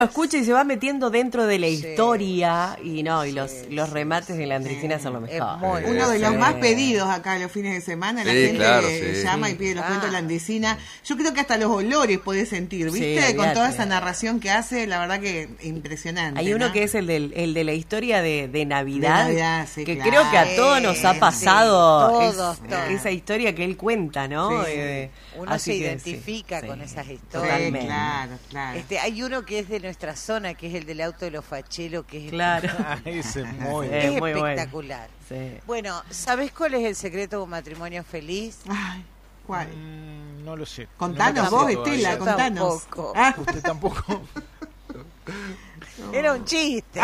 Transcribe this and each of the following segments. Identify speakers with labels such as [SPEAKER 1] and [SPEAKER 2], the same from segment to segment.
[SPEAKER 1] escucha y se va metiendo dentro de la historia y los remates de la Andresina son lo mejor.
[SPEAKER 2] Uno de los más pedidos acá los fines de semana, la gente llama y pide los cuentos de la Andresina. Yo creo que hasta los olores podés sentir, ¿viste? Sí, con toda esa narración que hace, la verdad que impresionante.
[SPEAKER 1] Hay uno que es el de la historia de Navidad,
[SPEAKER 2] sí,
[SPEAKER 1] que creo que a todos nos ha pasado
[SPEAKER 3] todos.
[SPEAKER 1] Esa historia que él cuenta, ¿no?
[SPEAKER 3] Uno se identifica con esas historias.
[SPEAKER 1] Totalmente.
[SPEAKER 2] Claro.
[SPEAKER 3] Hay uno que es de nuestra zona, que es el del auto de los fachelos, que es
[SPEAKER 4] ese es muy,
[SPEAKER 3] es
[SPEAKER 1] muy
[SPEAKER 3] espectacular. Bueno, ¿sabés cuál es el secreto de un matrimonio feliz?
[SPEAKER 2] Ay, ¿cuál?
[SPEAKER 4] No lo sé.
[SPEAKER 2] Contanos vos, Estela, contanos.
[SPEAKER 4] Usted tampoco.
[SPEAKER 3] Era un chiste.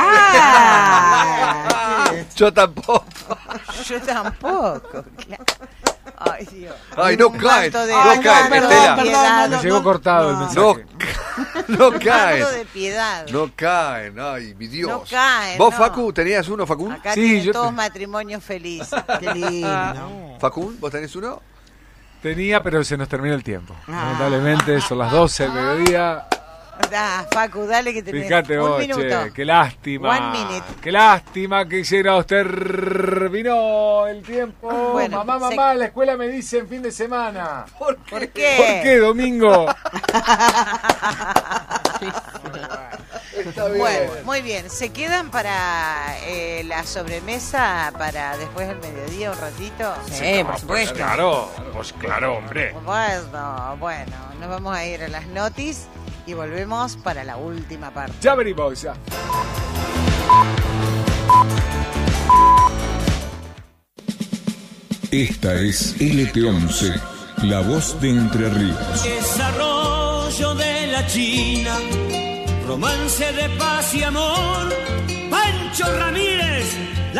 [SPEAKER 5] Yo tampoco.
[SPEAKER 3] Yo tampoco, claro. Ay, Dios.
[SPEAKER 5] Ay, no caen,
[SPEAKER 2] Perdón,
[SPEAKER 4] me llegó cortado el mensaje.
[SPEAKER 5] No caen.
[SPEAKER 3] de piedad.
[SPEAKER 5] No caen, ay, mi Dios.
[SPEAKER 3] No caen.
[SPEAKER 5] ¿Vos, Facu, tenías uno, Facu?
[SPEAKER 3] Acá tienen todos matrimonios felices.
[SPEAKER 2] Qué lindo.
[SPEAKER 5] Facu, ¿vos tenés uno?
[SPEAKER 4] Tenía, pero se nos termina el tiempo. Lamentablemente, son las 12 del mediodía.
[SPEAKER 3] Facu, dale que tenés
[SPEAKER 4] Fíjate
[SPEAKER 3] un
[SPEAKER 4] vos,
[SPEAKER 3] minuto.
[SPEAKER 4] che, qué lástima.
[SPEAKER 3] 1 minute.
[SPEAKER 4] Qué lástima que ya terminó el tiempo.
[SPEAKER 3] Bueno,
[SPEAKER 4] mamá, la escuela me dice en fin de semana.
[SPEAKER 3] ¿Por qué?
[SPEAKER 4] ¿Por qué, domingo?
[SPEAKER 5] Está bien.
[SPEAKER 3] Bueno, muy bien. ¿Se quedan para la sobremesa para después del mediodía un ratito?
[SPEAKER 1] Sí, por supuesto.
[SPEAKER 4] Pues claro, hombre.
[SPEAKER 3] Bueno, nos vamos a ir a las notis y volvemos para la última parte.
[SPEAKER 4] Ya venimos, ya.
[SPEAKER 6] Esta es LT11, la voz de Entre Ríos.
[SPEAKER 7] Desarrollo de la China, romance de paz y amor, Pancho Ramírez.